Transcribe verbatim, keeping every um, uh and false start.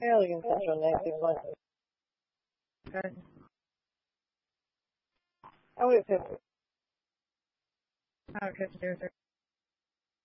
Alien Central nineteen one. Good. Oh, wait, fifty. Oh, fifty-two.